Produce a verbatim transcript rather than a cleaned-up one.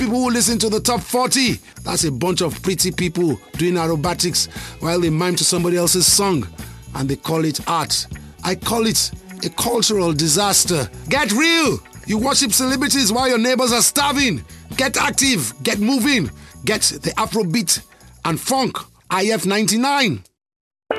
People who listen to the top forty, that's a bunch of pretty people doing aerobatics while they mime to somebody else's song, and they call it art. I call it a cultural disaster. Get real! You worship celebrities while your neighbors are starving. Get active, get moving, get the Afrobeat and funk. I F ninety-nine.